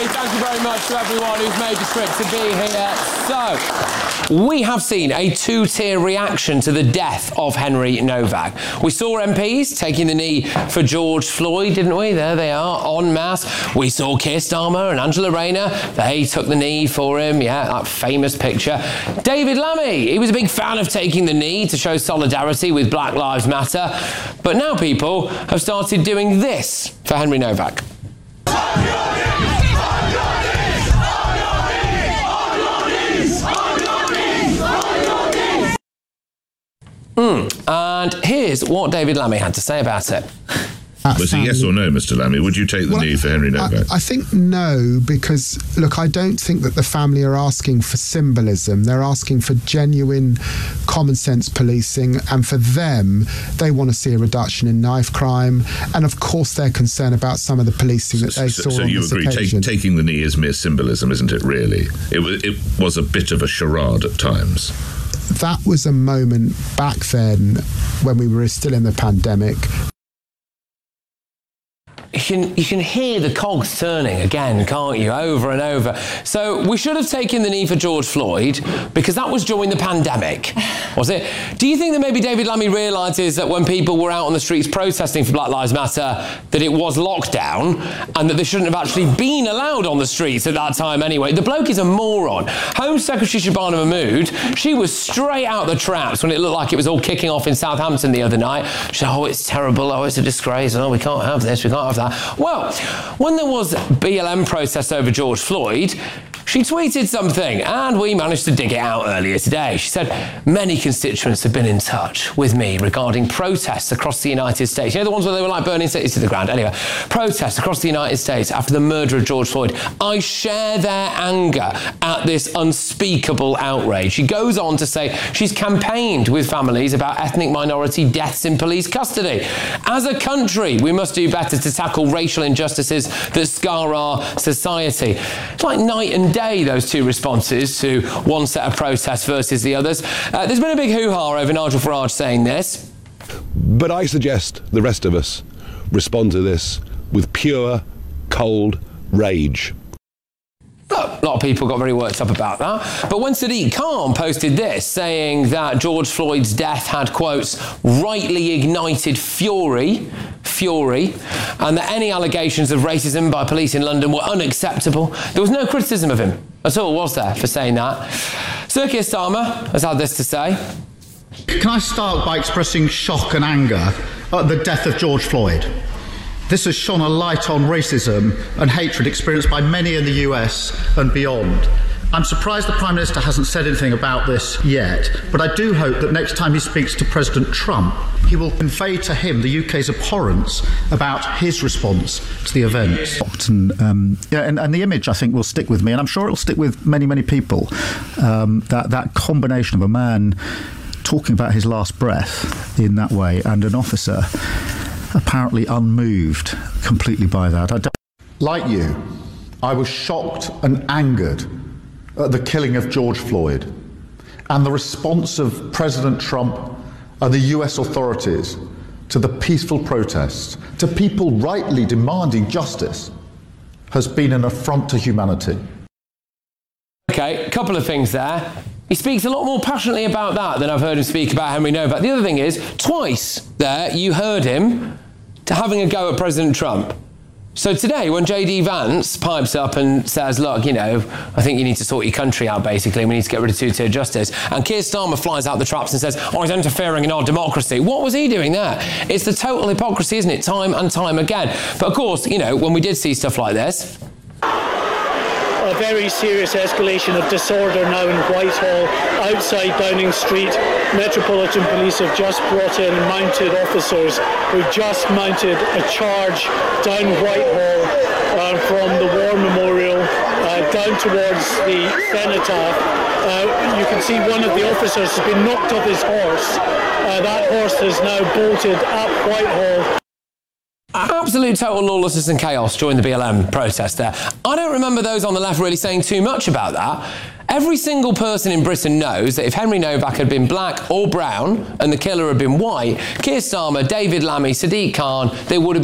thank you very much to everyone who's made the trip to be here. So, we have seen a two-tier reaction to the death of Henry Novak. We saw MPs taking the knee for George Floyd, didn't we? There they are, en masse. We saw Keir Starmer and Angela Rayner. They took the knee for him, yeah, that famous picture. David Lammy, he was a big fan of taking the knee to show solidarity with Black Lives Matter. But now people have started doing this for Henry Novak. And here's what David Lammy had to say about it. Was it yes or no, Mr. Lammy? Would you take the knee for Henry Novak? I think no, because, look, I don't think that the family are asking for symbolism. They're asking for genuine common sense policing, and for them, they want to see a reduction in knife crime, and of course they're concerned about some of the policing that they saw on this occasion. So you agree, taking the knee is mere symbolism, isn't it, really? It was a bit of a charade at times. That was a moment back then when we were still in the pandemic. You can hear the cogs turning again, can't you, over and over. So we should have taken the knee for George Floyd because that was during the pandemic, was it? Do you think that maybe David Lammy realises that when people were out on the streets protesting for Black Lives Matter that it was lockdown and that they shouldn't have actually been allowed on the streets at that time anyway? The bloke is a moron. Home Secretary Shabana Mahmood, she was straight out the traps when it looked like it was all kicking off in Southampton the other night. She said, oh, it's terrible, oh, it's a disgrace, oh, we can't have this, we can't have that. Well, when there was BLM protest over George Floyd, she tweeted something, and we managed to dig it out earlier today. She said, many constituents have been in touch with me regarding protests across the United States. You know, the ones where they were like burning cities to the ground? Anyway, protests across the United States after the murder of George Floyd. I share their anger at this unspeakable outrage. She goes on to say she's campaigned with families about ethnic minority deaths in police custody. As a country, we must do better to tackle racial injustices that scar our society. It's like night and day, those two responses to one set of protests versus the others. There's been a big hoo-ha over Nigel Farage saying this. But I suggest the rest of us respond to this with pure, cold rage. A lot of people got very worked up about that. But when Sadiq Khan posted this, saying that George Floyd's death had, quotes, rightly ignited fury, and that any allegations of racism by police in London were unacceptable, there was no criticism of him at all, was there, for saying that? Sir Keir Starmer has had this to say. Can I start by expressing shock and anger at the death of George Floyd? This has shone a light on racism and hatred experienced by many in the US and beyond. I'm surprised the Prime Minister hasn't said anything about this yet, but I do hope that next time he speaks to President Trump, he will convey to him the UK's abhorrence about his response to the events. And the image, I think, will stick with me, and I'm sure it will stick with many, many people. That combination of a man talking about his last breath in that way and an officer apparently unmoved completely by that. Like you, I was shocked and angered at the killing of George Floyd and the response of President Trump and the US authorities to the peaceful protests, to people rightly demanding justice, has been an affront to humanity. Okay, a couple of things there. He speaks a lot more passionately about that than I've heard him speak about Henry Novak. The other thing is, twice there you heard him having a go at President Trump. So today, when JD Vance pipes up and says, look, you know, I think you need to sort your country out, basically, and we need to get rid of two-tier justice, and Keir Starmer flies out the traps and says, oh, he's interfering in our democracy. What was he doing there? It's the total hypocrisy, isn't it? Time and time again. But of course, you know, when we did see stuff like this, a very serious escalation of disorder now in Whitehall, outside Downing Street. Metropolitan Police have just brought in mounted officers who've just mounted a charge down Whitehall from the War Memorial down towards the Cenotaph. You can see one of the officers has been knocked off his horse. That horse has now bolted up Whitehall. Absolute total lawlessness and chaos during the BLM protest there. I don't remember those on the left really saying too much about that. Every single person in Britain knows that if Henry Novak had been black or brown and the killer had been white, Keir Starmer, David Lammy, Sadiq Khan, they would have been